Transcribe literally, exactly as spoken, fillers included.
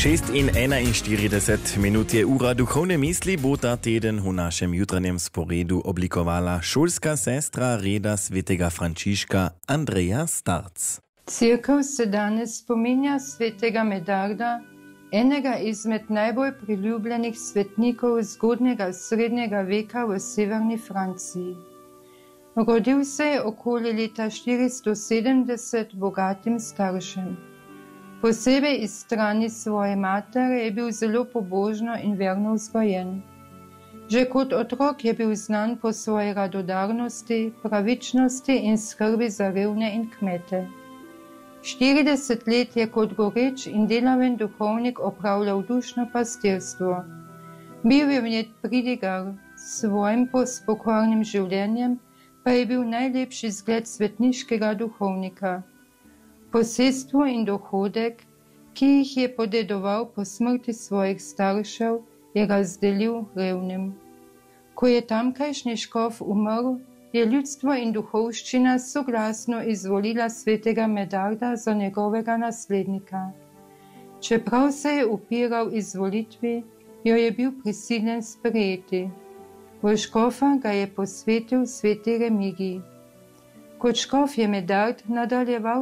šest in enainštirideset minut je ura duchovne misli, bo ta teden v našem jutranjem sporedu oblikovala šolska sestra reda svetega Frančiška Andreja Starc. Cirkev se danes spominja svetega Medarda, enega izmed najbolj priljubljenih svetnikov zgodnjega srednjega veka v severni Franciji. Rodil se je okoli leta štiristo sedemdeset bogatim staršem. Posebej iz strani svoje matere je bil zelo pobožno in verno vzgojen. Že kot otrok je bil znan po svoji radodarnosti, pravičnosti in skrbi za revne in kmete. štirideset let je kot goreč in delaven duhovnik opravljal dušno pastirstvo. Bil je vnet pridigar, s svojim pokornim življenjem pa je bil najlepši zgled svetniškega duhovnika. Posestvo in dohodek, ki jih je podedoval po smrti svojih staršev, je razdelil revnim. Ko je tamkajšnji škof umrl, je ljudstvo in duhovščina soglasno izvolila svetega Medarda za njegovega naslednika. Čeprav se je upiral izvolitvi, jo je bil prisiljen sprejeti. V škofa ga je posvetil sveti Remigij. Kot škof je Medard nadaljeval